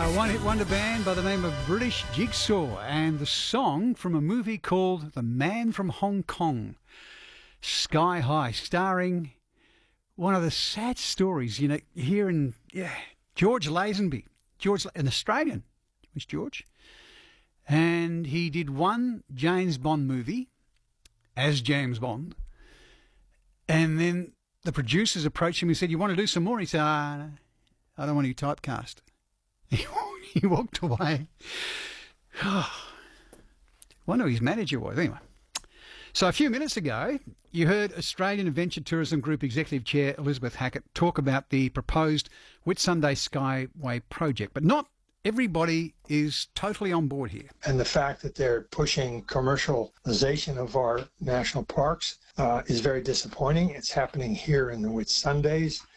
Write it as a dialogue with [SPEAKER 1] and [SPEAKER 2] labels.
[SPEAKER 1] A one-hit wonder band by the name of British Jigsaw, and the song from a movie called The Man from Hong Kong, Sky High, starring one of the sad stories, here in George Lazenby. An Australian, was George. And he did one James Bond movie as James Bond. And then the producers approached him and said, "You want to do some more?" He said, "I don't want to be typecast." He walked away. Wonder who his manager was. Anyway. So a few minutes ago, you heard Australian Adventure Tourism Group Executive Chair Elizabeth Hackett talk about the proposed Whitsunday Skyway project, but not everybody is totally on board here.
[SPEAKER 2] And the fact that they're pushing commercialization of our national parks is very disappointing. It's happening here in the Whitsundays.